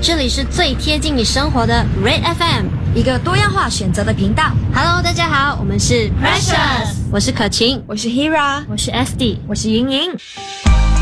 这里是最贴近你生活的 Red FM， 一个多样化选择的频道。 Hello， 大家好，我们是 Precious， 我是可晴， 我是 Hira， 我是 SD， 我是莹莹。